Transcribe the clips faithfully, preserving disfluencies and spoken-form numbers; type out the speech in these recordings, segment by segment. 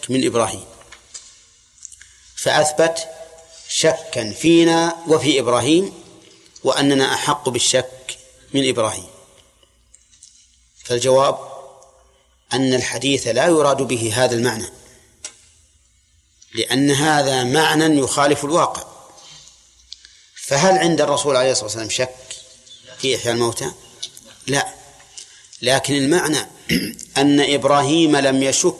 من إبراهيم، فأثبت شكا فينا وفي إبراهيم، وأننا أحق بالشك من إبراهيم. فالجواب أن الحديث لا يراد به هذا المعنى، لأن هذا معنى يخالف الواقع. فهل عند الرسول عليه الصلاة والسلام شك في إحياء الموتى؟ لا، لكن المعنى أن إبراهيم لم يشك،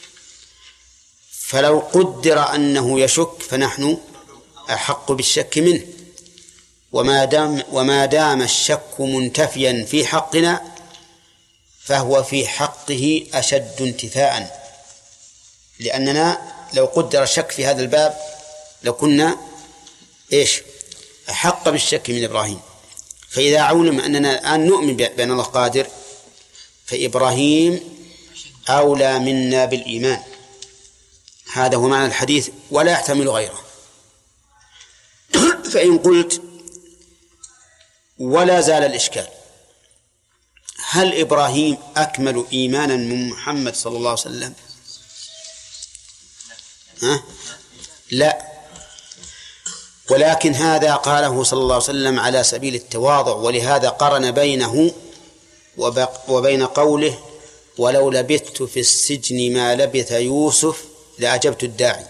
فلو قدر أنه يشك فنحن أحق بالشك منه، وما دام وما دام الشك منتفيا في حقنا فهو في حقه أشد انتفاء، لأننا لو قدر الشك في هذا الباب لكنا إيش أحق بالشك من إبراهيم. فإذا علم أننا الآن نؤمن بأن الله قادر فإبراهيم أولى منا بالإيمان. هذا هو معنى الحديث ولا يحتمل غيره. فإن قلت ولا زال الإشكال، هل إبراهيم أكمل إيمانا من محمد صلى الله عليه وسلم؟ ها؟ لا، ولكن هذا قاله صلى الله عليه وسلم على سبيل التواضع، ولهذا قرن بينه وبين قوله ولو لبثت في السجن ما لبث يوسف لأجبت الداعي.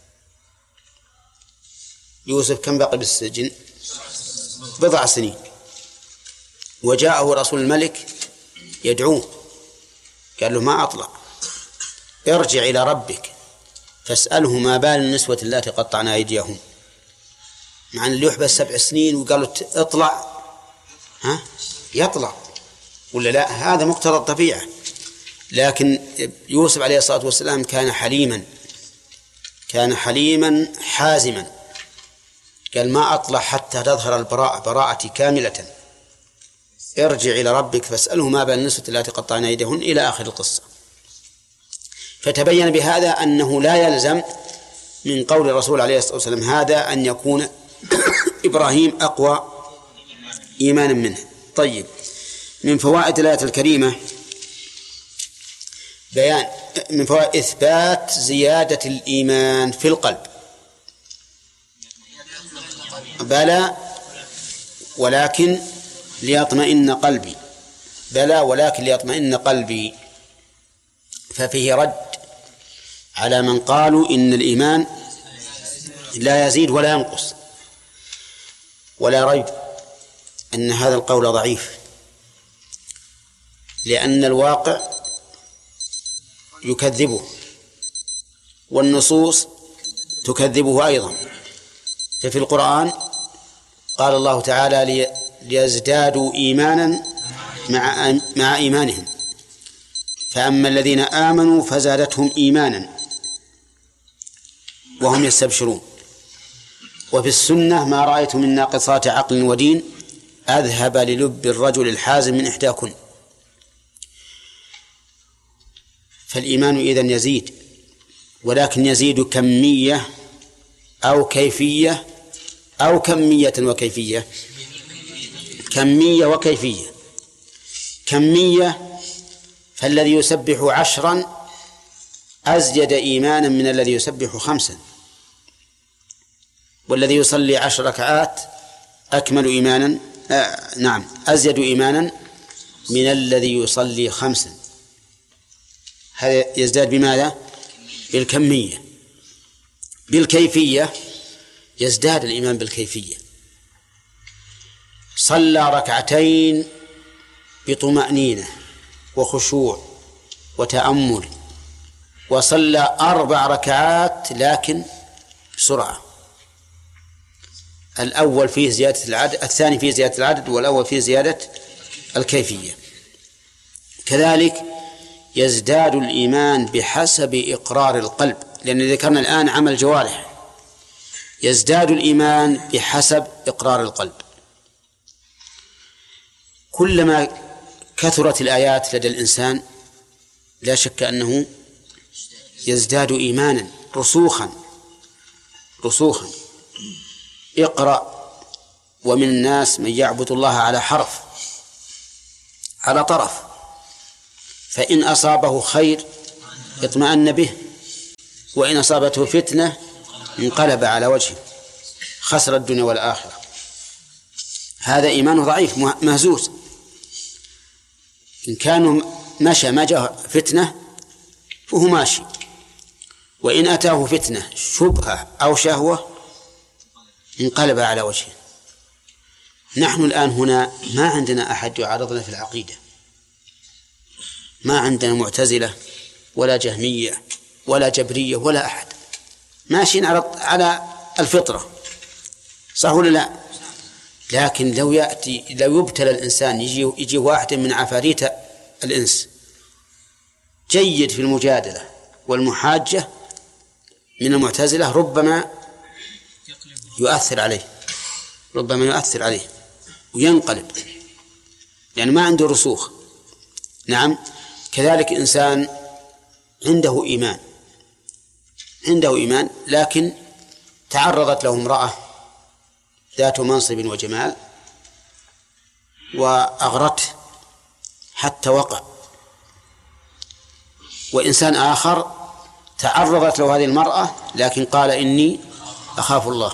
يوسف كم بقي بالسجن؟ بضع سنين، وجاءه رسول الملك يدعوه، قال له ما أطلع، ارجع إلى ربك فاسأله ما بال النسوة اللاتي قطعنا أيديهم. مع أن اللي يحبس سبع سنين وقالوا اطلع، ها يطلع ولا لا؟ هذا مقتضى الطبيعة. لكن يوسف عليه الصلاة والسلام كان حليما، كان حليما حازما، قال ما أطلع حتى تظهر البراءة براءتي كاملة، ارجع إلى ربك فاسأله ما بال النسوة التي قطعنا أيديهن إلى آخر القصة. فتبين بهذا أنه لا يلزم من قول الرسول عليه الصلاة والسلام هذا أن يكون إبراهيم أقوى إيمانا منه. طيب، من فوائد الآية الكريمة بيان من فوائد إثبات زيادة الإيمان في القلب. بلى ولكن ليطمئن قلبي، بلى ولكن ليطمئن قلبي. ففيه رد على من قالوا إن الإيمان لا يزيد ولا ينقص، ولا ريب أن هذا القول ضعيف، لأن الواقع يكذبه والنصوص تكذبه أيضا. ففي القرآن قال الله تعالى ليزدادوا إيمانا مع مع إيمانهم، فأما الذين آمنوا فزادتهم إيمانا وهم يستبشرون. وفي السنة ما رأيت من ناقصات عقل ودين أذهب للب الرجل الحازم من إحداكن. فالإيمان إذن يزيد، ولكن يزيد كمية أو كيفية أو كمية وكيفية. كمية وكيفية. كمية فالذي يسبح عشرا أزيد إيمانا من الذي يسبح خمسا، والذي يصلي عشر ركعات أكمل إيمانا آه نعم أزيد إيمانا من الذي يصلي خمسا. هذا يزداد بماذا؟ بالكمية. بالكيفية يزداد الإيمان بالكيفية. صلى ركعتين بطمأنينة وخشوع وتأمل، وصلى أربع ركعات لكن بسرعة. الأول فيه زيادة العدد، الثاني فيه زيادة العدد، والأول فيه زيادة الكيفية. كذلك يزداد الإيمان بحسب إقرار القلب، لأن ذكرنا الآن عمل جوارح. يزداد الإيمان بحسب إقرار القلب. كلما كثرت الآيات لدى الإنسان لا شك أنه يزداد إيمانا رسوخا رسوخا. اقرأ ومن الناس من يعبد الله على حرف، على طرف، فإن أصابه خير اطمأن به وإن أصابته فتنة انقلب على وجهه خسر الدنيا والآخرة. هذا إيمانه ضعيف مهزوز. إن كان مشى ما جاء فتنة فهو ماشي، وإن أتاه فتنة شبهة أو شهوة انقلب على وجهه. نحن الآن هنا ما عندنا أحد يعارضنا في العقيدة، ما عندنا معتزلة ولا جهمية ولا جبرية ولا أحد، ماشيين على الفطرة، صح ولا لا؟ لكن لو يأتي لو يبتلى الإنسان يجي, يجي واحد من عفاريت الإنس جيد في المجادلة والمحاجة من المعتزلة، ربما يؤثر عليه ربما يؤثر عليه وينقلب، يعني ما عنده رسوخ. نعم، كذلك إنسان عنده إيمان عنده إيمان لكن تعرضت له امرأة ذات منصب وجمال وأغرته حتى وقع، وإنسان آخر تعرضت له هذه المرأة لكن قال إني أخاف الله.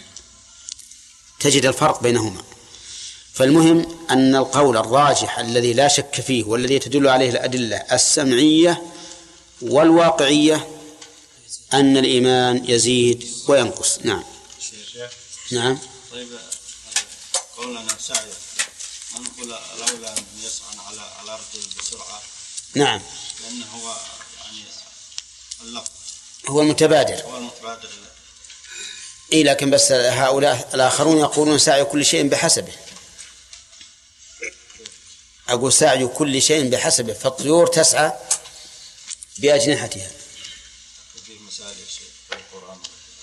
تجد الفرق بينهما. فالمهم أن القول الراجح الذي لا شك فيه والذي تدل عليه الأدلة السمعية والواقعية أن الإيمان يزيد وينقص. نعم. نعم. طيب قولنا سعي نقول لولا أن يسعى على على رجل بسرعة. نعم. لأنه هو يعني اللفظ هو المتبادر. هو المتبادر. إيه لكن بس هؤلاء الآخرون يقولون سعي كل شيء بحسبه. أقول سعي كل شيء بحسبه، فالطيور تسعى بأجنحتها. في مسائل الشيء في القرآن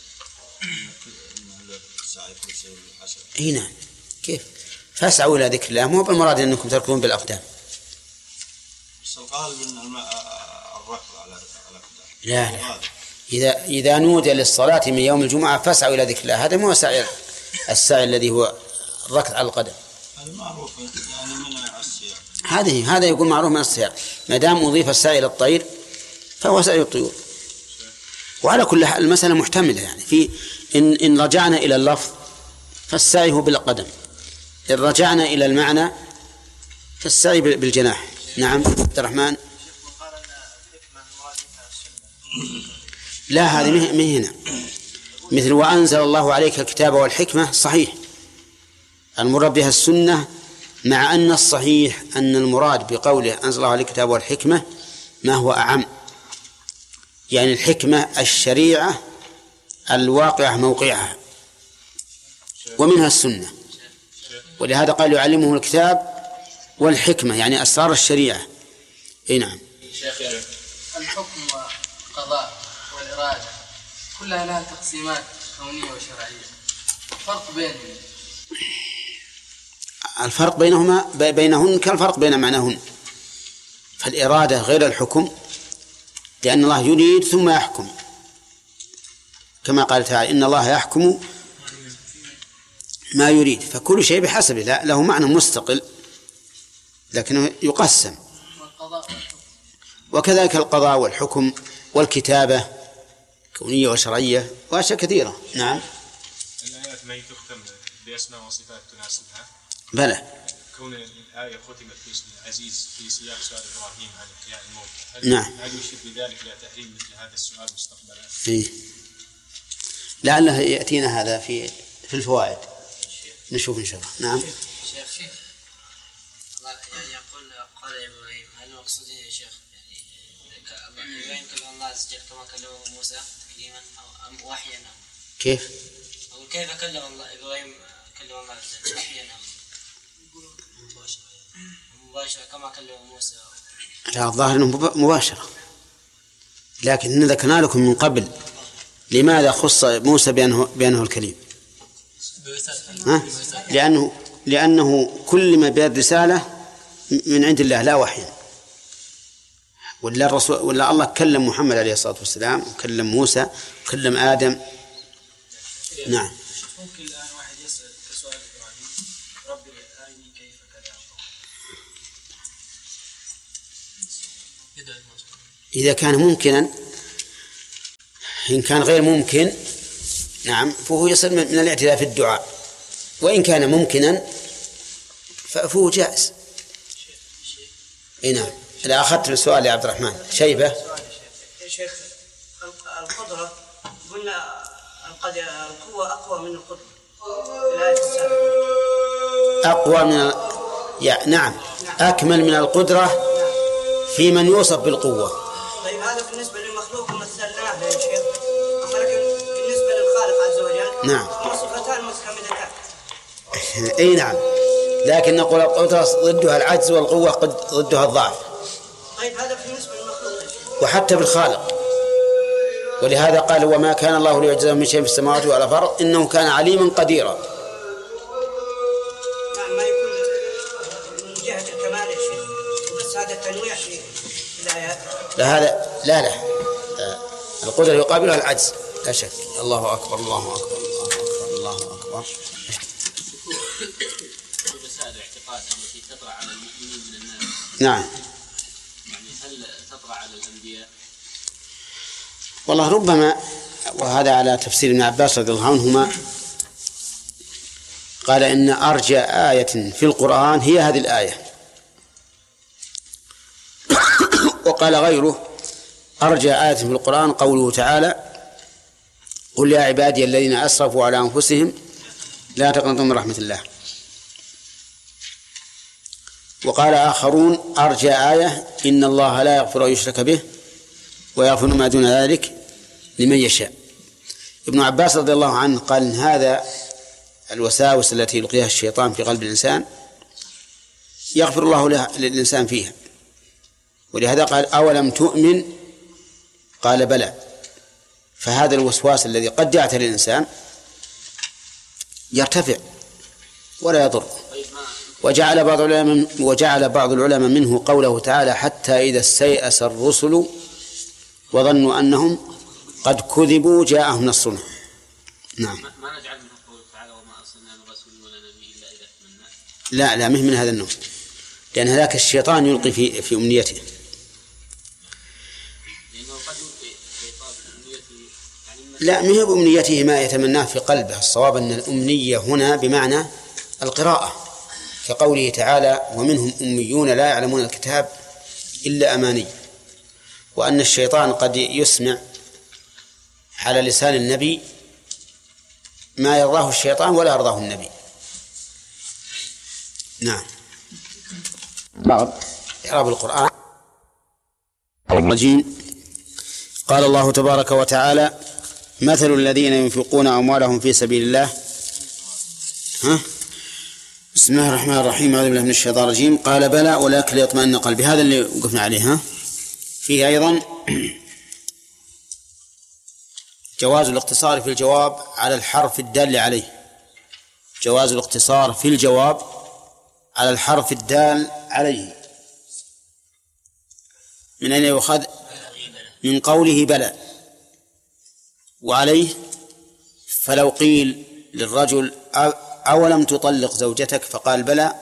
إنه سعي كل شيء بحسبه. إيه نعم. كيف؟ فاسعوا إلى ذكر الله، مو بالمراد أنكم تركضون بالأقدام. بس الغالب أن الركض على على لا لا. إذا إذا نودي للصلاة من يوم الجمعة فاسعوا إلى ذكر الله، هذا مو سعي السعي الذي هو الركض على القدم. هذا معروف يعني من السياق. هذه هذا يقول معروف من السياق، ما دام أضيف السعي إلى الطير فهو سعي الطيور. وعلى كل حال المسألة محتملة، يعني في إن إن رجعنا إلى اللفظ فالسعي هو بالقدم، إن رجعنا إلى المعنى فالسعي بالجناح. نعم عبد الرحمن. لا هذه مه هنا مثل وأنزل الله عليك الكتاب والحكمة، صحيح المراد بها السنة، مع أن الصحيح أن المراد بقوله أنزل الله عليك الكتاب والحكمة ما هو أعم، يعني الحكمة الشريعة الواقعة موقعها، ومنها السنة، ولهذا قال يعلمه الكتاب والحكمة يعني أسرار الشريعة. اي نعم. شيخ الحكم والقضاء والإرادة كلها لها تقسيمات كونية وشرعية، الفرق بينهم الفرق بينهما بينهن كالفرق بين معناهن. فالإرادة غير الحكم، لأن الله يريد ثم يحكم، كما قال تعالى إن الله يحكم ما يريد، فكل شيء بحسبه، لا له معنى مستقل لكنه يقسم. وكذلك القضاء والحكم والكتابة كونية وشرعية وأشياء كثيرة. نعم. الآيات ما تختم بأسماء وصفات تناسبها. بلى. كون الآية ختمت باسم العزيز في سياق سؤال إبراهيم عن إحياء الموت، هل نعم. هل يشير بذلك إلى تحريم مثل هذا السؤال مستقبلا؟ إيه. لعله يأتينا هذا في في الفوائد، نشوف إن شاء الله. نعم. شيخ شيخ يعني يقول قال إبراهيم، هل المقصود يا شيخ يعني إبراهيم كلم الله عز وجل كما كلمه موسى تكليما أو وحيا؟ كيف؟ أقول كيف كلم الله إبراهيم كلم الله عز وجل وحيا مباشرة كما كلم موسى؟ لا الظاهر أنه مباشرة، لكن ذكرنا لكم من قبل لماذا خص موسى بأنه, بأنه الكليم؟ ها؟ لأنه لأنه كلم بالرسالة من عند الله لا وحيا، ولا الرسول ولا الله كلم محمد عليه الصلاة والسلام وكلم موسى وكلم آدم. نعم. ممكن الآن واحد يسأل كسؤال إبراهيم ربي أرني كيف كذا، إذا كان ممكنا إن كان غير ممكن نعم فهو يصير من الاعتداء في الدعاء، وإن كان ممكنا فهو جائز. إيه نعم. إذا أخذت السؤال يا عبد الرحمن شيبة. يا شيخ القدرة قلنا القوة أقوى من القدرة، أقوى من يعني نعم أكمل من القدرة في من يوصف بالقوة. طيب هذا بالنسبة للمخلوق مثلناه يا شيخ، ولكن بالنسبة للخالق عز وجل نعم صفتان متكاملتان. أي نعم، لكن نقول القدرة ضدها العجز والقوة ضدها الضعف. طيب هذا بالنسبة للمخلوق وحتى بالخالق، ولهذا قال وما كان الله ليعجزه من شيء في السماوات ولا في الأرض إنه كان عليما قديرا. نعم ما يكون من جهة الكمال يا شيخ، بس هذا التنويع في الآيات. لا هذا لا لا القدرة يقابلها العجز لا شك. الله أكبر الله أكبر الله أكبر الله أكبر. مسائل الاعتقاد التي تطرأ على المؤمنين من الناس. نعم. يعني هل تطرأ على الأنبياء؟ والله ربما، وهذا على تفسير ابن عباس رضي الله عنهما، قال إن أرجى آية في القرآن هي هذه الآية. وقال غيره أرجى آية في القرآن قوله تعالى قل يا عبادي الذين أسرفوا على أنفسهم لا تقنطوا من رحمة الله. وقال آخرون أرجى آية إن الله لا يغفر أن يشرك به ويغفر ما دون ذلك لمن يشاء. ابن عباس رضي الله عنه قال إن هذا الوساوس التي يلقيها الشيطان في قلب الإنسان يغفر الله للإنسان فيها، ولهذا قال أولم تؤمن قال بلى. فهذا الوسواس الذي قد يعتري الإنسان يرتفع ولا يضر. وجعل بعض العلماء وجعل بعض العلماء منه قوله تعالى حتى إذا استيأس الرسل وظنوا أنهم قد كذبوا جاءهم نصرنا. نعم. ما نجعل منه قوله تعالى وما أرسلنا من رسول ولا نبي إلا إذا تمنى. لا لا مهم من هذا النوع، لأن هذاك الشيطان يلقي في في أمنيته. لأنه قد يلقي الشيطان في أمنيته يعني لا مهم بأمنيته ما يتمناه في قلبه. الصواب أن الأمنية هنا بمعنى القراءة، كقوله تعالى ومنهم أميون لا يعلمون الكتاب إلا أماني. وأن الشيطان قد يسمع على لسان النبي ما يرضاه الشيطان ولا يرضاه النبي. نعم. بعض إعراب القرآن الرجيم. قال الله تبارك وتعالى مثل الذين ينفقون أموالهم في سبيل الله. ها؟ بسم الله الرحمن الرحيم. أعوذ بالله من الشيطان الرجيم. قال بلى ولكن ليطمئن قلبي. هذا اللي وقفنا عليه. ها؟ فيه أيضا جواز الاقتصار في الجواب على الحرف الدال عليه. جواز الاقتصار في الجواب على الحرف الدال عليه. من أين يؤخذ؟ من قوله بلى. وعليه فلو قيل للرجل أولم تطلق زوجتك فقال بلى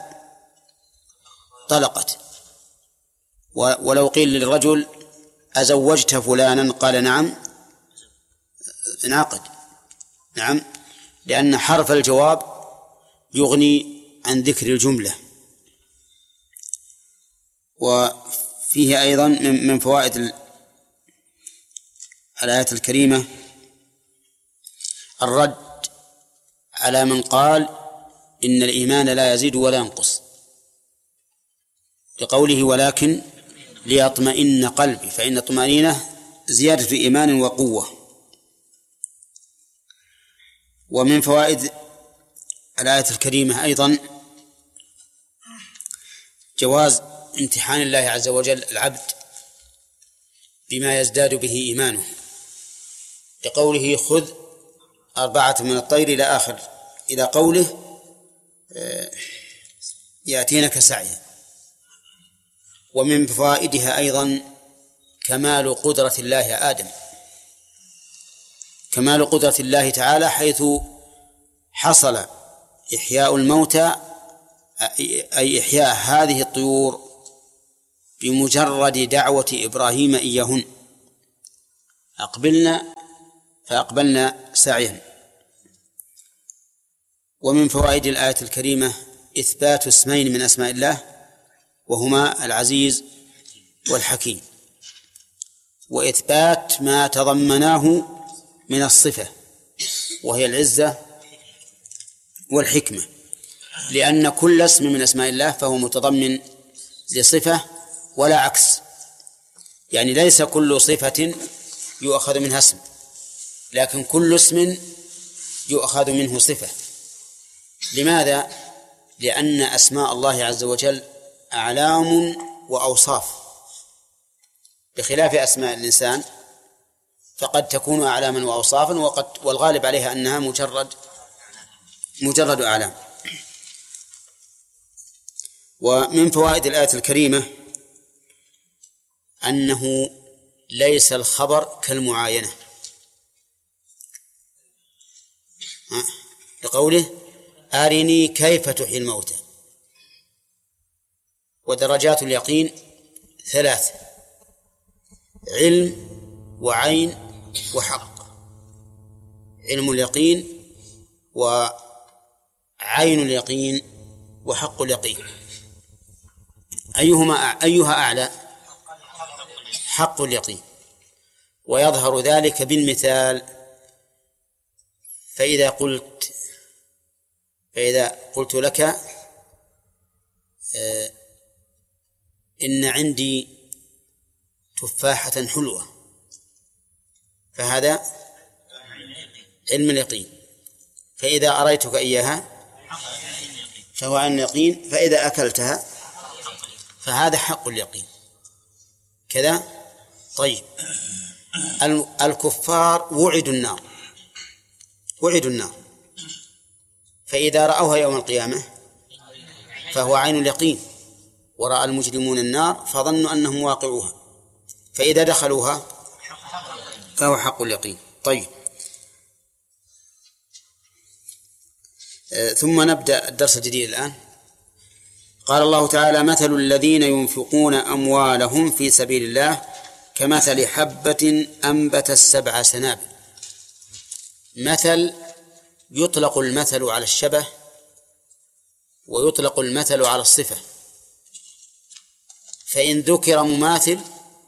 طلقت. ولو قيل للرجل أزوجت فلانا قال نعم انعقد. نعم، لأن حرف الجواب يغني عن ذكر الجملة. وفيه أيضا من فوائد الآية الكريمة الرد على من قال إن الإيمان لا يزيد ولا ينقص، لقوله ولكن ليطمئن قلبي، فإن الطمأنينة زيادة إيمان وقوة. ومن فوائد الآية الكريمة أيضا جواز امتحان الله عز وجل العبد بما يزداد به إيمانه، لقوله خذ أربعة من الطير إلى آخر إلى قوله يأتينك سعيا. ومن فوائدها أيضا كمال قدرة الله يا آدم، كمال قدرة الله تعالى، حيث حصل إحياء الموتى أي إحياء هذه الطيور بمجرد دعوة إبراهيم إياهن. أقبلنا فأقبلنا سعيا. ومن فوائد الآية الكريمة إثبات اسمين من أسماء الله وهما العزيز والحكيم، وإثبات ما تضمناه من الصفة وهي العزة والحكمة، لأن كل اسم من أسماء الله فهو متضمن لصفة ولا عكس، يعني ليس كل صفة يؤخذ منها اسم، لكن كل اسم يؤخذ منه صفة. لماذا؟ لأن أسماء الله عز وجل أعلام وأوصاف، بخلاف أسماء الإنسان فقد تكون أعلاما وأوصافا، وقد والغالب عليها أنها مجرد مجرد أعلام. ومن فوائد الآية الكريمة أنه ليس الخبر كالمعاينة، لقوله أرني كيف تحيي الموتى. ودرجات اليقين ثلاث: علم وعين وحق. علم اليقين وعين اليقين وحق اليقين، أيهما أيها أعلى؟ حق اليقين. ويظهر ذلك بالمثال، فإذا قلت فإذا قلت لك آه إن عندي تفاحة حلوة، فهذا علم اليقين. فإذا أريتك إياها فهو عين اليقين، فإذا أكلتها فهذا حق اليقين كذا. طيب، الكفار وعدوا النار وعدوا النار فإذا رأوها يوم القيامة فهو عين اليقين، ورأى المجرمون النار فظنوا أنهم واقعوها، فإذا دخلوها فهو حق اليقين. طيب، ثم نبدأ الدرس الجديد الآن. قال الله تعالى: مثل الذين ينفقون أموالهم في سبيل الله كمثل حبة أنبتت سبع سنابل. مثل يطلق المثل على الشبه ويطلق المثل على الصفة، فإن ذكر مماثل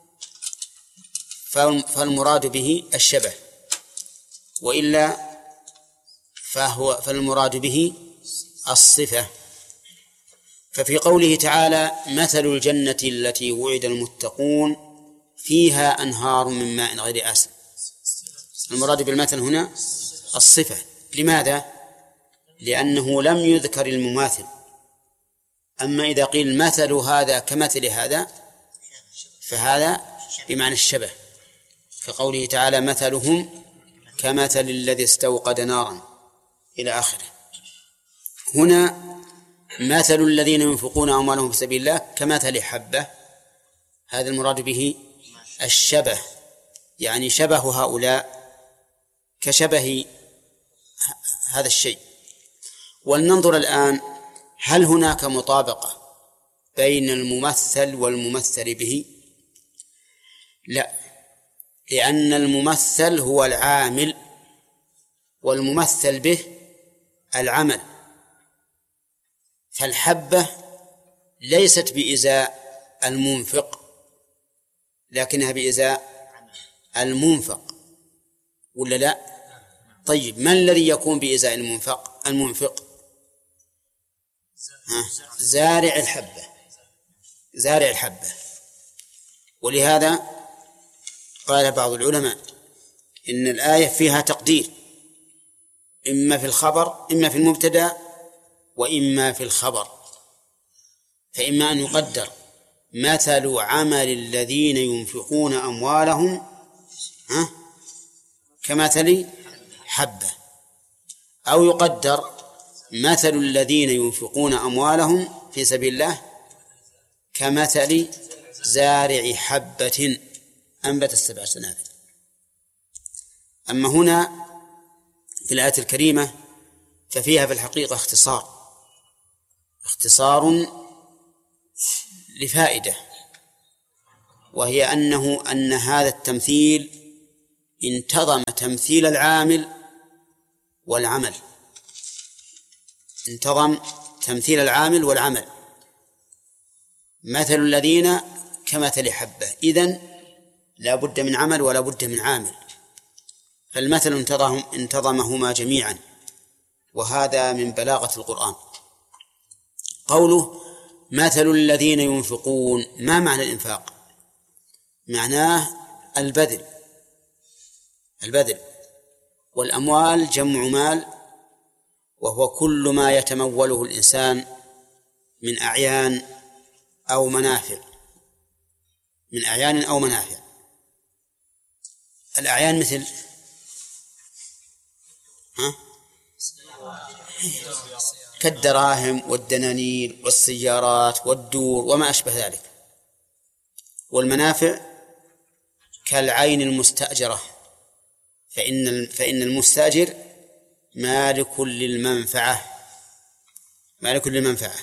فالمراد به الشبه، وإلا فهو فالمراد به الصفة. ففي قوله تعالى: مثل الجنة التي وعد المتقون فيها أنهار من ماء غير آسن، المراد بالمثل هنا الصفة. لماذا؟ لأنه لم يذكر المماثل. أما إذا قيل مثل هذا كمثل هذا فهذا بمعنى الشبه، كقوله تعالى: مثلهم كمثل الذي استوقد نارا إلى آخره. هنا مثل الذين ينفقون أموالهم في سبيل الله كمثل حبة، هذا المراد به الشبه، يعني شبه هؤلاء كشبه هذا الشيء. ولننظر الآن هل هناك مطابقة بين الممثل والممثل به؟ لا، لأن الممثل هو العامل والممثل به العمل. فالحبة ليست بإزاء المنفق لكنها بإزاء المنفق، ولا لا؟ طيب، ما الذي يكون بإزاء المنفق المنفق ها؟ زارع الحبة زارع الحبة. ولهذا قال بعض العلماء إن الآية فيها تقدير، إما في الخبر إما في المبتدأ وإما في الخبر. فإما أن يقدر مثل عمل الذين ينفقون أموالهم ها كمثل حبة، أو يقدر مثل الذين ينفقون أموالهم في سبيل الله كمثل زارع حبة أنبت السبع سنابل. أما هنا في الآية الكريمة ففيها في الحقيقة اختصار اختصار لفائدة، وهي أنه أن هذا التمثيل انتظم تمثيل العامل والعمل، انتظم تمثيل العامل والعمل. مثل الذين كمثل حبة، إذن لا بد من عمل ولا بد من عامل، فالمثل انتظم انتظمهما جميعا، وهذا من بلاغة القرآن. قوله مثل الذين ينفقون، ما معنى الإنفاق؟ معناه البذل، البذل، والأموال جمع مال، وهو كل ما يتموله الإنسان من أعيان أو منافع، من أعيان أو منافع. الأعيان مثل ها؟ كالدراهم والدنانير والسيارات والدور وما أشبه ذلك. والمنافع كالعين المستأجرة، فإن فإن المستأجر مالك للمنفعة، مالك للمنفعة.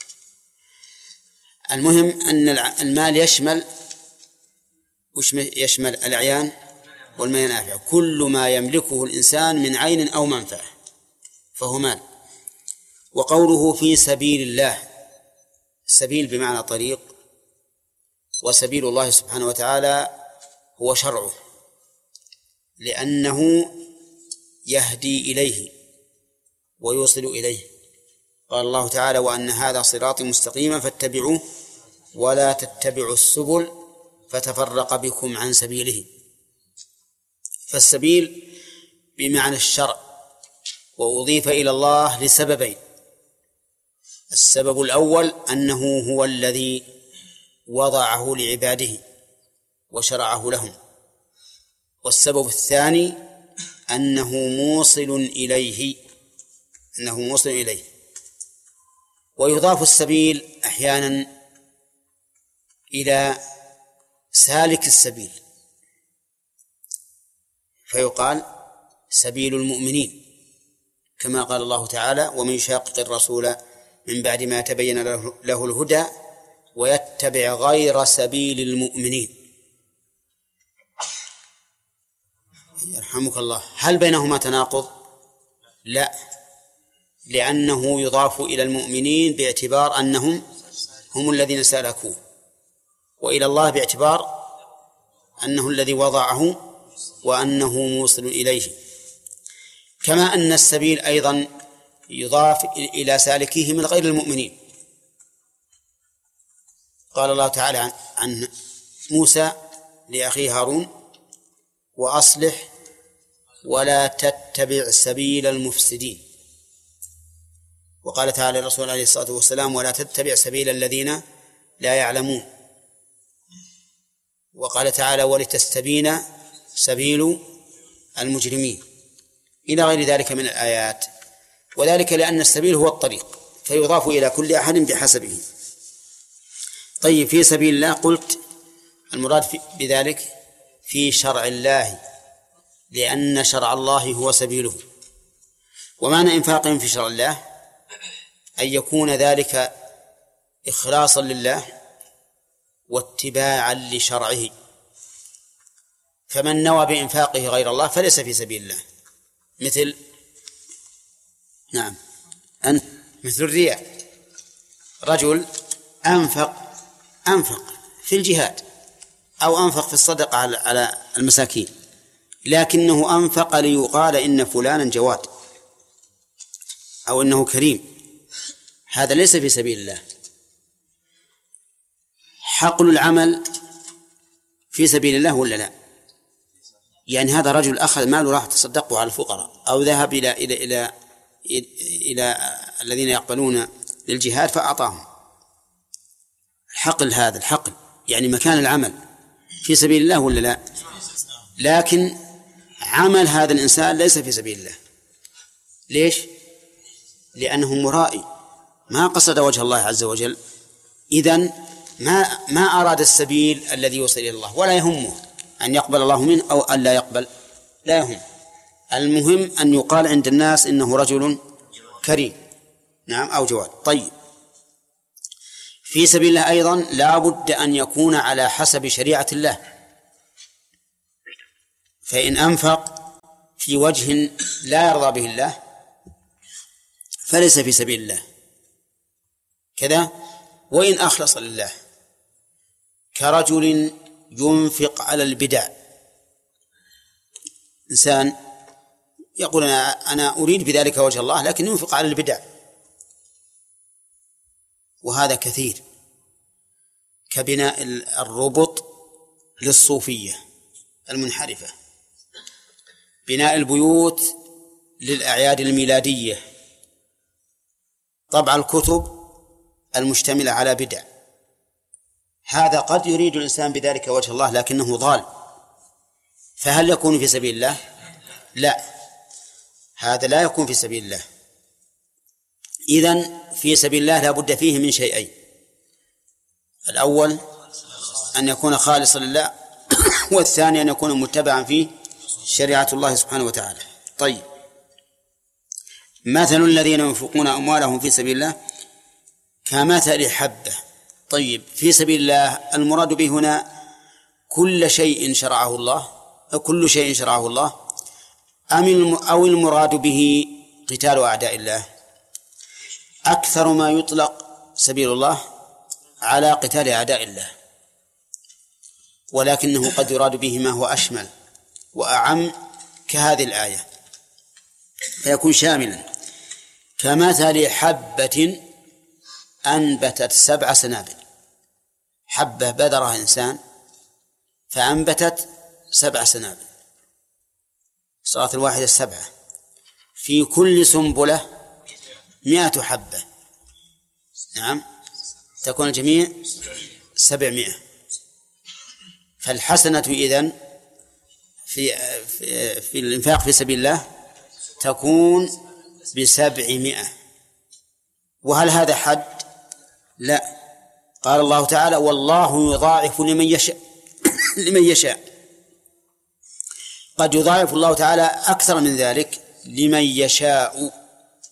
المهم أن المال يشمل وش يشمل الأعيان والمنافع، كل ما يملكه الإنسان من عين أو منفعة فهو مال. وقوله في سبيل الله، سبيل بمعنى طريق، وسبيل الله سبحانه وتعالى هو شرعه، لأنه يهدي إليه ويوصل إليه. قال الله تعالى وأن هذا صراطي مستقيما فاتبعوه ولا تتبعوا السبل فتفرق بكم عن سبيله. فالسبيل بمعنى الشرع، وأضيف إلى الله لسببين: السبب الأول أنه هو الذي وضعه لعباده وشرعه لهم، والسبب الثاني أنه موصل إليه، أنه موصل إليه. ويضاف السبيل أحيانا إلى سالك السبيل، فيقال سبيل المؤمنين، كما قال الله تعالى ومن يشاقق الرسول من بعد ما تبين له الهدى ويتبع غير سبيل المؤمنين. يرحمك الله. هل بينهما تناقض؟ لا، لأنه يضاف إلى المؤمنين باعتبار أنهم هم الذين سلكوه، وإلى الله باعتبار أنه الذي وضعه وأنه موصل إليه. كما أن السبيل أيضا يضاف إلى سالكيه من غير المؤمنين. قال الله تعالى عن موسى لأخيه هارون وأصلح ولا تتبع سبيل المفسدين. وقال تعالى الرسول عليه الصلاة والسلام ولا تتبع سبيل الذين لا يعلمون. وقال تعالى ولتستبين سبيل المجرمين، إلى غير ذلك من الآيات. وذلك لأن السبيل هو الطريق، فيضاف إلى كل أحد بحسبه. طيب، في سبيل الله قلت المراد بذلك في شرع الله، لأن شرع الله هو سبيله. ومعنى إنفاقهم في شرع الله أن يكون ذلك إخلاصا لله واتباعا لشرعه، فمن نوى بإنفاقه غير الله فليس في سبيل الله. مثل نعم أنت مثل الرياء، رجل أنفق أنفق في الجهاد أو أنفق في الصدقة على المساكين، لكنه أنفق ليقال إن فلانا جواد أو إنه كريم، هذا ليس في سبيل الله. حقل العمل في سبيل الله ولا لا؟ يعني هذا رجل أخذ ماله راح تصدقه على الفقراء، أو ذهب إلى إلى إلى إلى, إلى الذين يقبلون للجهاد فأعطاهم. الحقل هذا الحقل يعني مكان العمل في سبيل الله ولا لا؟ لكن عمل هذا الإنسان ليس في سبيل الله. ليش؟ لأنه مرائي، ما قصد وجه الله عز وجل، إذن ما ما أراد السبيل الذي يوصل إلى الله، ولا يهمه أن يقبل الله منه أو أن لا يقبل، لا يهم. المهم أن يقال عند الناس إنه رجل كريم، نعم، أو جواد. طيب، في سبيل الله أيضا لا بد أن يكون على حسب شريعة الله، فإن أنفق في وجه لا يرضى به الله فليس في سبيل الله كذا. وإن أخلص لله كرجل ينفق على البدع، إنسان يقول أنا, أنا أريد بذلك وجه الله لكن ينفق على البدع، وهذا كثير، كبناء الربط للصوفية المنحرفة، بناء البيوت للأعياد الميلادية، طبع الكتب المشتملة على بدع. هذا قد يريد الإنسان بذلك وجه الله لكنه ضال، فهل يكون في سبيل الله؟ لا، هذا لا يكون في سبيل الله. إذن في سبيل الله لا بد فيه من شيئين: الأول أن يكون خالصا لله، والثاني أن يكون متبعا فيه شريعة الله سبحانه وتعالى. طيب، مثل الذين ينفقون أموالهم في سبيل الله كمثل حبة. طيب، في سبيل الله المراد به هنا كل شيء شرعه الله، كل شيء شرعه الله، أم أو المراد به قتال أعداء الله؟ أكثر ما يطلق سبيل الله على قتال أعداء الله، ولكنه قد يراد به ما هو أشمل وأعم كهذه الآية، فيكون شاملا: كمثل حبة أنبتت سبع سنابل. حبة بذرها إنسان فأنبتت سبع سنابل، صارت الواحدة السبعة، في كل سنبلة مئة حبة، نعم، تكون الجميع سبعمائة. فالحسنة إذن في, في, في الإنفاق في سبيل الله تكون بسبعمائة. وهل هذا حد؟ لا، قال الله تعالى: والله يضاعف لمن يشاء لمن يشاء. قد يضاعف الله تعالى أكثر من ذلك لمن يشاء.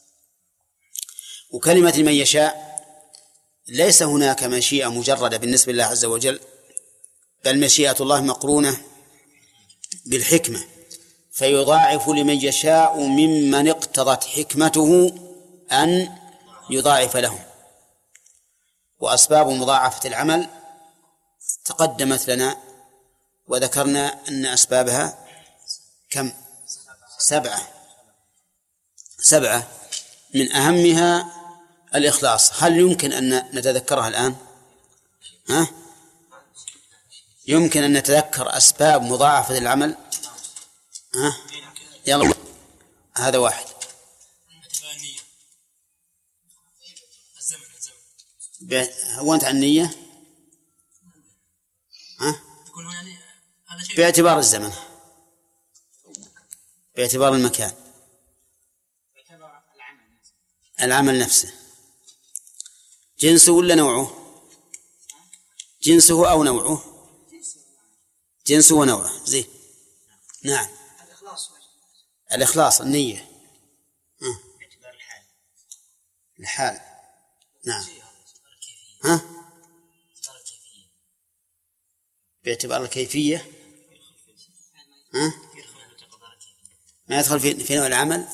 وكلمة لمن يشاء ليس هناك مشيئة مجردة بالنسبة لله عز وجل، بل مشيئة الله مقرونة بالحكمة، فيضاعف لمن يشاء ممن اقتضت حكمته أن يضاعف لهم. وأسباب مضاعفة العمل تقدمت لنا وذكرنا أن أسبابها كم؟ سبعة سبعة من أهمها الإخلاص. هل يمكن أن نتذكرها الآن؟ ها؟ يمكن أن نتذكر أسباب مضاعفة العمل؟ ها؟ يلا، هذا واحد. هونت عن النية؟ ها؟ باعتبار الزمن، باعتبار المكان، العمل نفسه، جنسه ولا نوعه؟ جنسه أو نوعه؟ جنسه ونوعه. زين، نعم. الإخلاص، النية، باعتبار الحال. الحال، نعم. ها؟ باعتبار الكيفية. ها؟ ما يدخل في في نوع العمل.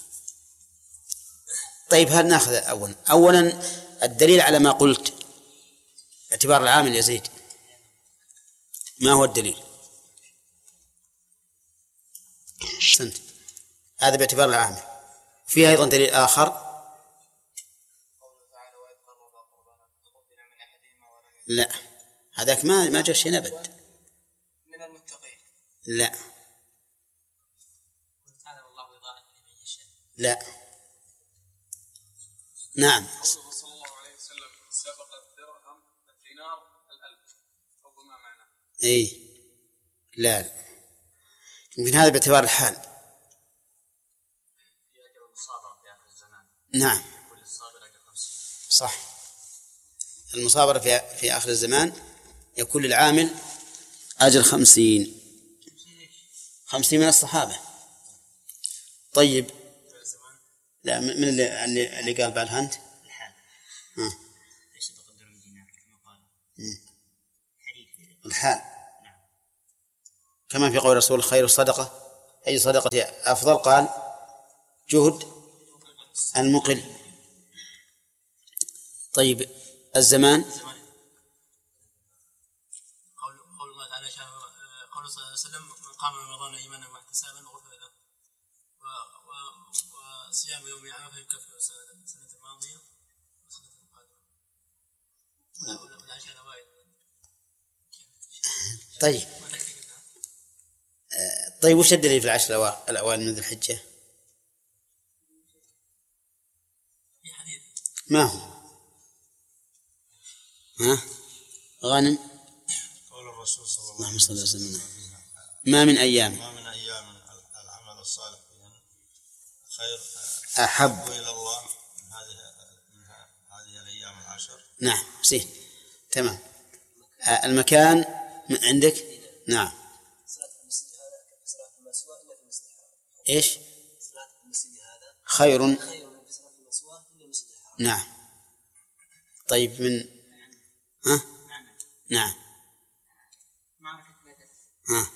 طيب، هل نأخذ أولا أولا الدليل على ما قلت، اعتبار العامل يزيد، ما هو الدليل؟ سنت. هذا باعتبار العامل. فيه أيضا دليل آخر. لا، هذاك ما ما جاء شيء أبد. من المتقين. لا لا نعم. قوله صلى الله عليه وسلم: سبق الدرهم الدينار الألف، أو بما معناه. إيه، لا، يمكن هذا باعتبار الحال. نعم، صح. المصابرة في في آخر الزمان يكون للعامل أجر خمسين خمسين من الصحابة. طيب، لا، من اللي اللي, اللي قال بعد هانت الحال. ها. ليس بقدر الدينار كما قال. الحال. كما في قول الرسول خير الصدقة أي صدقة أفضل؟ قال جهد المقل. طيب الزمان قول قول الله تعالى قول صلى الله عليه وسلم من قام رمضان ايمانا واحتسابا غفر له وصيام يوم عرفه يكفر السنه الماضيه والسنه القادمه والعشر الاوائل. طيب طيب وش الدليل في العشر الأوائل من ذي الحجة؟ ما هو؟ ها؟ غانم؟ قول الرسول صلى الله عليه وسلم ما من أيام ما من أيام العمل الصالح فيهن خير أحب إلى الله من هذه من هذه الأيام العشر. نعم زين تمام. المكان عندك؟ نعم. إيش؟ خير. نعم. طيب من ها؟ نعم. ها.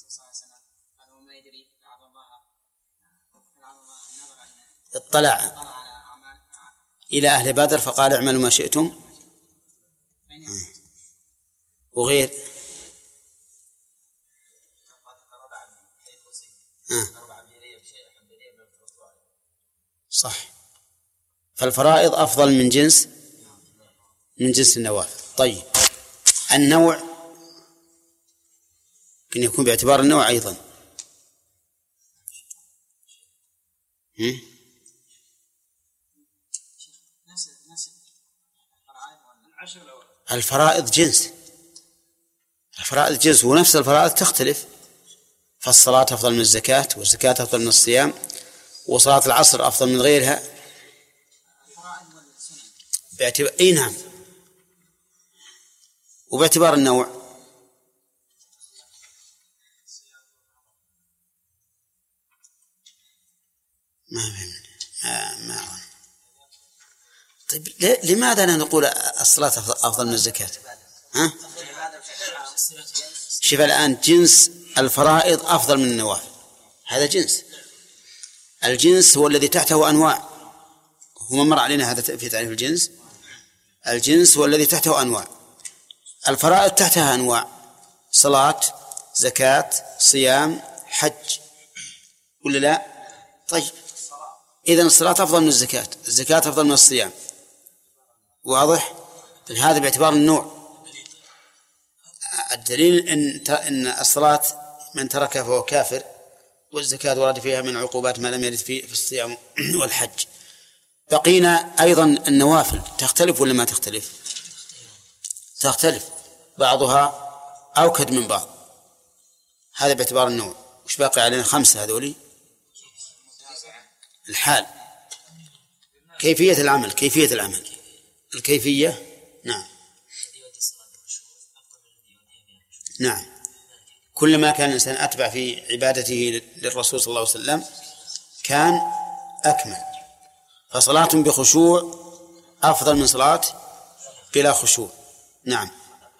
اطلع إلى أهل بدر فقال اعملوا ما شئتم. وغير ها. صح. فالفرائض أفضل من جنس من جنس النوافل. طيب النوع يمكن يكون باعتبار النوع أيضا. هم؟ الفرائض جنس الفرائض جنس ونفس الفرائض تختلف. فالصلاة أفضل من الزكاة والزكاة أفضل من الصيام وصلاة العصر أفضل من غيرها باعتبار أي نعم. وباعتبار النوع ما ما ما طيب لماذا لا نقول الصلاة أفضل من الزكاة؟ ها؟ شوف الآن جنس الفرائض أفضل من النوافل هذا جنس. الجنس هو الذي تحته أنواع. هو مر علينا هذا في تعريف الجنس. الجنس هو الذي تحته أنواع. الفرائض تحتها أنواع صلاة زكاة صيام حج ولا لا؟ طيب إذن الصلاة أفضل من الزكاة الزكاة أفضل من الصيام. واضح؟ هذا باعتبار النوع. الدليل إن إن الصلاة من تركها فهو كافر والزكاة ورد فيها من عقوبات ما لم يرد في في الصيام والحج. بقينا أيضا النوافل تختلف ولا ما تختلف؟ تختلف بعضها أوكد من بعض. هذا باعتبار النوع. وش باقي علينا؟ خمسة هذولي. الحال كيفية العمل كيفية العمل الكيفية نعم نعم. كلما كان الإنسان أتبع في عبادته للرسول صلى الله عليه وسلم كان أكمل. فصلاة بخشوع أفضل من صلاة بلا خشوع. نعم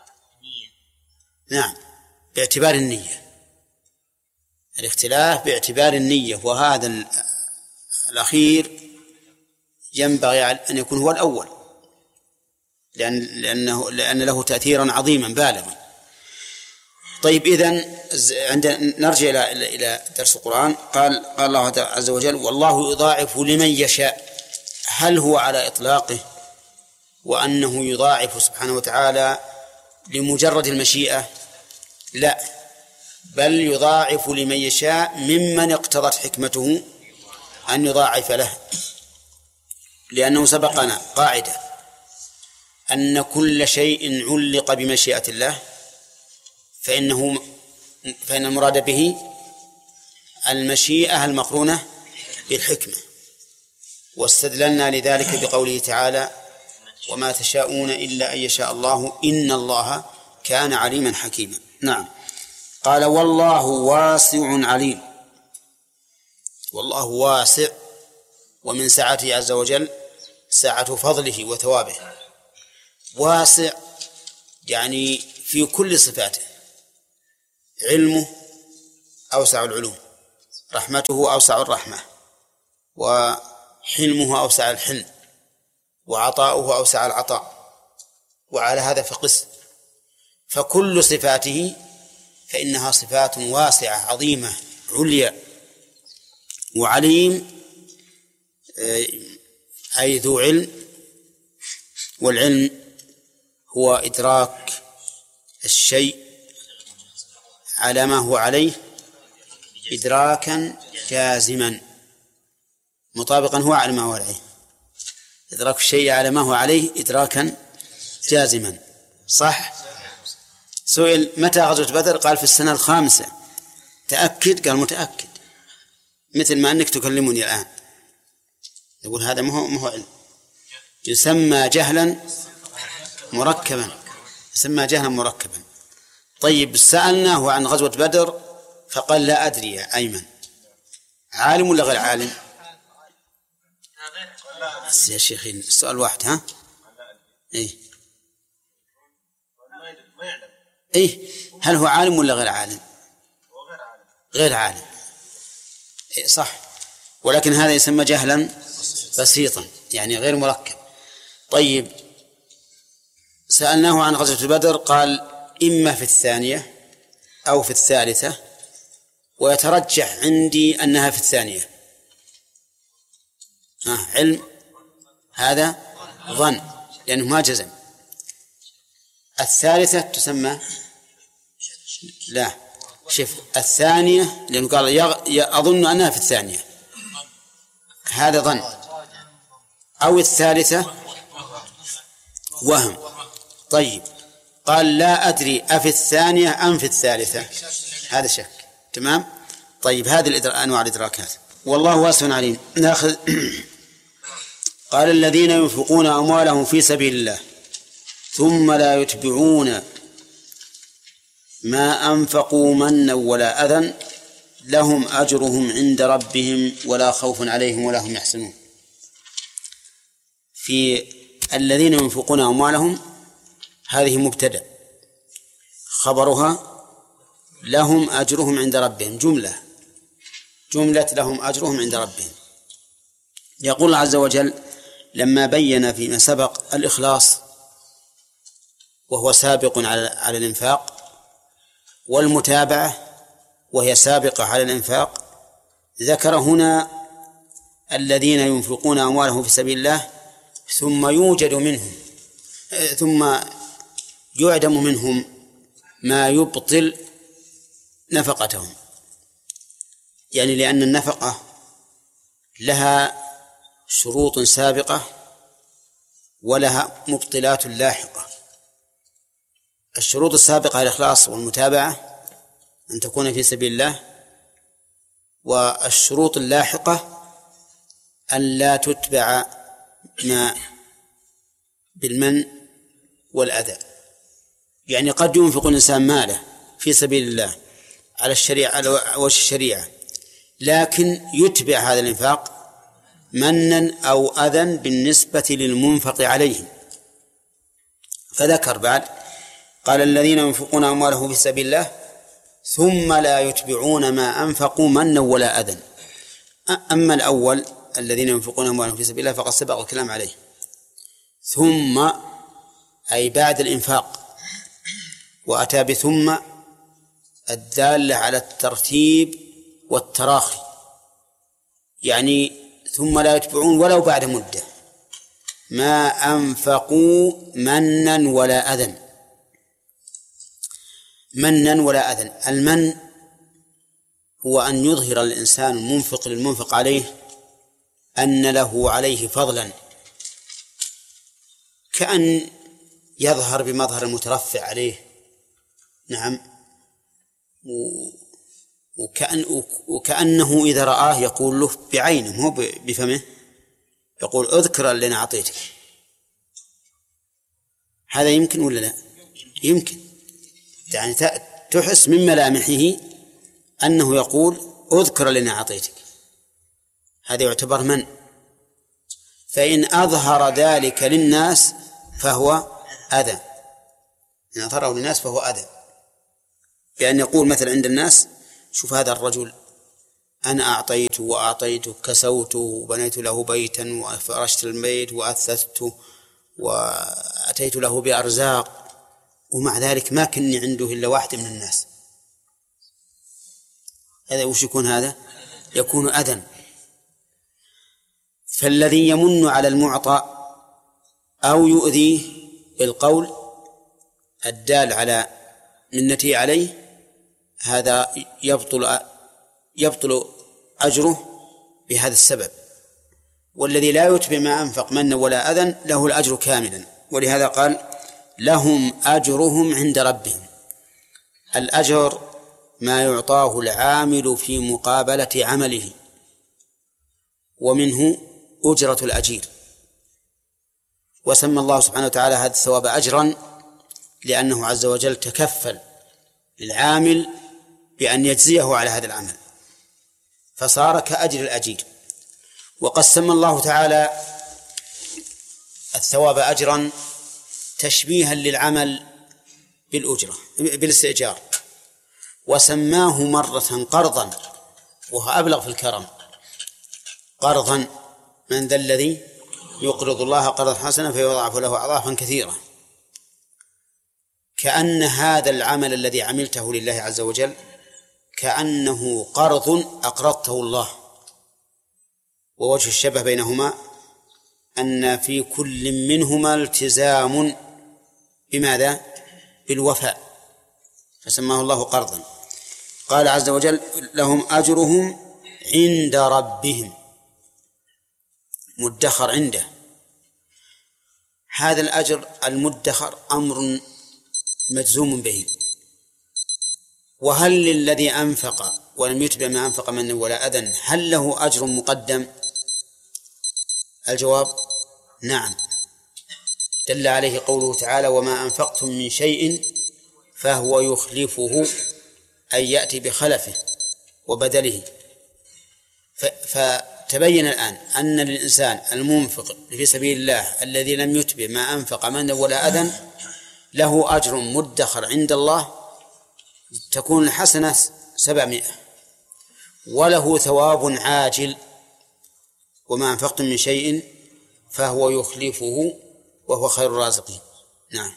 نعم باعتبار النية. الاختلاف باعتبار النية وهذا الأخير ينبغي أن يكون هو الأول لأن لأنه لأن له تأثيرا عظيما بالغا. طيب إذن عندنا نرجع إلى إلى درس القرآن. قال قال الله عز وجل والله يضاعف لمن يشاء. هل هو على إطلاقه وأنه يضاعف سبحانه وتعالى لمجرد المشيئة؟ لا، بل يضاعف لمن يشاء ممن اقتضت حكمته أن يضاعف له. لأنه سبقنا قاعدة أن كل شيء علق بمشيئة الله فإنه فإن المراد به المشيئة المقرونة بالحكمة. واستدللنا لذلك بقوله تعالى وما تشاءون إلا أن يشاء الله إن الله كان عليما حكيما. نعم. قال والله واسع عليم. والله واسع ومن سعته عز وجل سعة فضله وثوابه. واسع يعني في كل صفاته علمه أوسع العلوم، رحمته أوسع الرحمة، وحلمه أوسع الحلم، وعطاؤه أوسع العطاء، وعلى هذا فقس. فكل صفاته فإنها صفات واسعة عظيمة عليا. وعليم أي ذو علم، والعلم هو إدراك الشيء على ما هو عليه إدراكا جازما مطابقا هو على ما هو عليه، إدراك الشيء على ما هو عليه إدراكا جازما. صح؟ سئل متى غزوة بدر؟ قال في السنة الخامسة. تأكد؟ قال متأكد، مثل ما أنك تكلمني الآن. يقول هذا ما هو ما هو علم، يسمى جهلا مركبا، يسمى جهلا مركبا. طيب سألناه عن غزوة بدر فقال لا أدري يا أيمن، عالم ولا غير عالم؟ يا شيخين السؤال واحد. ها إيه إيه هل هو عالم ولا غير عالم؟ غير عالم. إيه صح، ولكن هذا يسمى جهلا بسيطا يعني غير مركب. طيب سألناه عن غزوة بدر قال إما في الثانية أو في الثالثة، ويترجح عندي أنها في الثانية. آه علم هذا ظن لأنه ما جزم. الثالثة تسمى لا شوف الثانية لأنه قال يغ... أظن أنها في الثانية، هذا ظن. أو الثالثة وهم. طيب قال لا أدري أفي الثانية أم في الثالثة، هذا شك. تمام. طيب هذه أنواع الإدراكات والله واسع عليم. ناخذ قال الذين ينفقون أموالهم في سبيل الله ثم لا يتبعون ما أنفقوا منا ولا أذى لهم أجرهم عند ربهم ولا خوف عليهم ولا هم يحزنون. في الذين ينفقون أموالهم هذه مبتدأ، خبرها لهم أجرهم عند ربهم جملة جملة لهم أجرهم عند ربهم. يقول الله عز وجل لما بين فيما سبق الإخلاص وهو سابق على على الإنفاق، والمتابعة وهي سابقة على الإنفاق، ذكر هنا الذين ينفقون أموالهم في سبيل الله ثم يوجد منهم ثم يعدم منهم ما يبطل نفقتهم، يعني لأن النفقة لها شروط سابقة ولها مبطلات لاحقة. الشروط السابقة الإخلاص والمتابعة أن تكون في سبيل الله، والشروط اللاحقة أن لا تتبع ما بالمن والأذى. يعني قد ينفق الإنسان ماله في سبيل الله على الشريعة على وجه الشريعة، لكن يتبع هذا الإنفاق منا أو أذى بالنسبة للمنفق عليهم. فذكر بعد قال الذين ينفقون أموالهم في سبيل الله ثم لا يتبعون ما أنفقوا منا ولا أذى. أما الأول الذين ينفقون أموالهم في سبيل الله فقد سبق الكلام عليه. ثم أي بعد الإنفاق، وأتى بثم الدالة على الترتيب والتراخي، يعني ثم لا يتبعون ولو بعد مدة ما أنفقوا منا ولا أذى. منا ولا أذى، المن هو أن يظهر الإنسان المنفق للمنفق عليه أن له عليه فضلا، كأن يظهر بمظهر المترفع عليه. نعم. وكأن وكأنه إذا رآه يقول له بعينه مو بفمه، يقول اذكر اللي أنا أعطيتك. هذا يمكن ولا لا؟ يمكن. يعني تحس من ملامحه أنه يقول اذكر اللي أنا أعطيتك، هذا يعتبر من. فإن أظهر ذلك للناس فهو أذى، إن أظهره للناس فهو أذى، بأن يقول مثل عند الناس شوف هذا الرجل أنا أعطيته وأعطيته كسوته وبنيت له بيتا وفرشت البيت وأثثته وأتيت له بأرزاق ومع ذلك ما كني عنده إلا واحد من الناس. هذا وش يكون؟ هذا يكون أذى. فالذي يمن على المعطى أو يؤذيه بالقول الدال على منته عليه هذا يبطل يبطل أجره بهذا السبب. والذي لا يتبع ما أنفق منا ولا أذى له الأجر كاملا. ولهذا قال لهم أجرهم عند ربهم. الأجر ما يعطاه العامل في مقابلة عمله، ومنه أجرة الأجير. وسمى الله سبحانه وتعالى هذا الثواب أجرا لأنه عز وجل تكفل للعامل بأن يجزيه على هذا العمل، فصار كأجر الأجير. وقد سمى الله تعالى الثواب أجرا تشبيها للعمل بالأجرة بالاستئجار، وسماه مرة قرضا، وهو أبلغ في الكرم. قرضا من ذا الذي يقرض الله قرضا حسنا فيضاعف له أضعافا كثيرة. كأن هذا العمل الذي عملته لله عز وجل كأنه قرض أقرضته الله. ووجه الشبه بينهما أن في كل منهما التزام بماذا؟ بالوفاء، فسماه الله قرضا. قال عز وجل لهم أجرهم عند ربهم، مدخر عنده. هذا الأجر المدخر أمر مجزوم به. وهل للذي أنفق ولم يتبع ما أنفق من ولا أذى هل له أجر مقدم؟ الجواب نعم، دل عليه قوله تعالى وما أنفقتم من شيء فهو يخلفه، أي يأتي بخلفه وبدله. فتبين الآن أن للإنسان المنفق في سبيل الله الذي لم يتبع ما أنفق من ولا أذى له أجر مدخر عند الله تكون الحسنة سبعمائة، وله ثواب عاجل وما أنفقتم من شيء فهو يخلفه وهو خير الرازقين. نعم.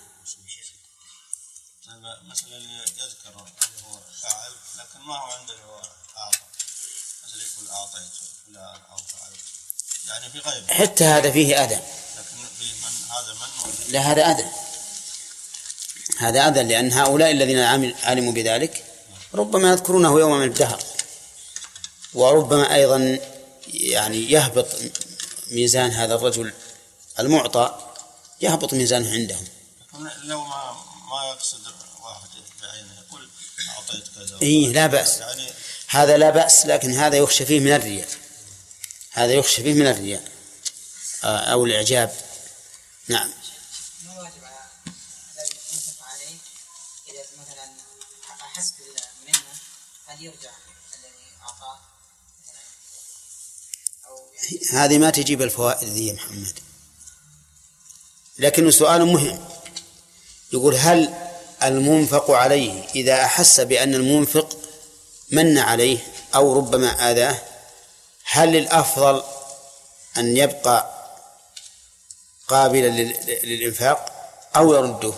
مثلا يذكر هو فاعل لكن ما هو عنده هو أعطى، مثلا يقول أعطيت فلان أو فعلت، يعني في غيره. حتى هذا فيه أذى، لكن في من هذا من لا هذا أذى، هذا أذى لأن هؤلاء الذين علموا بذلك ربما يذكرونه يوم من الدهر، وربما أيضا يعني يهبط ميزان هذا الرجل المعطى، يهبط ميزانه عندهم. لو ما ما يقصد واحد بعينه يقول أعطيت كذا إيه لا بأس، يعني هذا لا بأس، لكن هذا يخشى فيه من الرياء، هذا يخشى فيه من الرياء أو الإعجاب. نعم. ما واجب على الذي ينفق عليه إذا مثلا أحس منه هل يرجع الذي أعطاه أو هذه ما تجيب الفوائد ذي يا محمد، لكن سؤال مهم. يقول هل المنفق عليه إذا أحس بأن المنفق من عليه أو ربما آذاه هل الأفضل أن يبقى قابلا للإنفاق أو يرده؟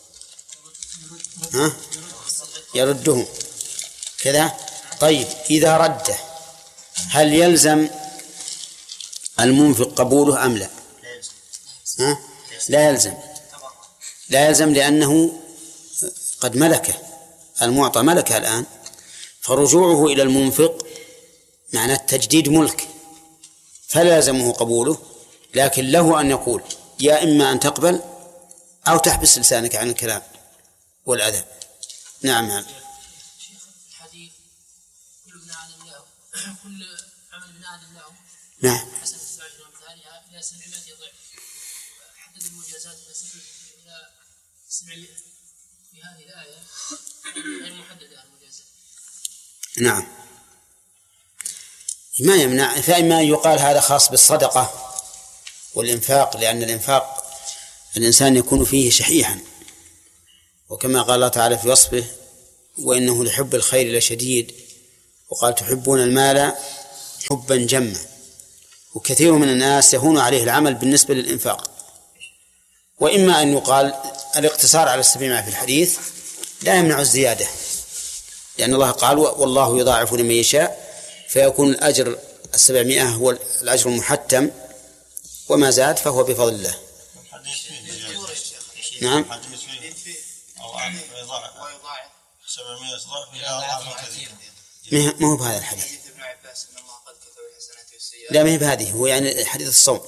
ها؟ يرده كذا. طيب إذا رده هل يلزم المنفق قبوله أم لا؟ ها؟ لا يلزم، لا يلزم لأنه قد ملكه، المعطى ملكه الآن، فرجوعه إلى المنفق معنى تجديد ملك، فلا يلزمه قبوله، لكن له أن يقول يا إما أن تقبل أو تحبس لسانك عن الكلام والأذى. نعم. نعم. الحديث كل ابن آدم له كل عمل ابن آدم له نعم. حسنة بعشر أمثالها إلى سبعمائة ضعف، حدد المجازات إلى سبعمائة في هذه الآية غير محددة المجازات. نعم. ما يمنع، فإما يقال هذا خاص بالصدقة والإنفاق، لأن الإنفاق الإنسان يكون فيه شحيحا، وكما قال الله تعالى في وصفه وإنه لحب الخير لشديد وقال تحبون المال حبا جما، وكثير من الناس يهون عليه العمل بالنسبة للإنفاق. وإما أن يقال الاقتصار على السبعمائة في الحديث لا يمنع الزيادة، لأن الله قال والله يضاعف لمن يشاء، فيكون الأجر السبعمائة هو الأجر المحتم، وما زاد فهو بفضل الله. نعم. ما هو بهذا الحديث، لا ما هي بهذه، هو يعني حديث الصوم.